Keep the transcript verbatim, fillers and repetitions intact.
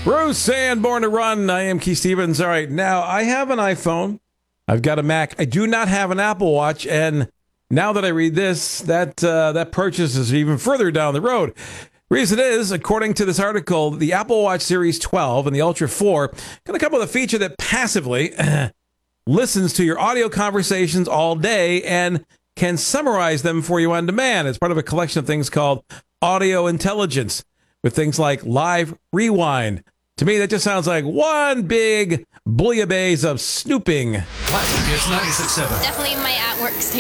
Bruce saying Born to Run. I am Keith Stevens. All right, now I have an iPhone. I've got a Mac. I do not have an Apple Watch, and now that I read this, that uh, that purchase is even further down the road. Reason is, according to this article, the Apple Watch Series twelve and the Ultra four going to come with a feature that passively listens to your audio conversations all day and can summarize them for you on demand. It's part of a collection of things called audio intelligence, with things like live rewind. To me, that just sounds like one big bouillabaisse of snooping. Classic Hits ninety-six point seven. Definitely my at work station.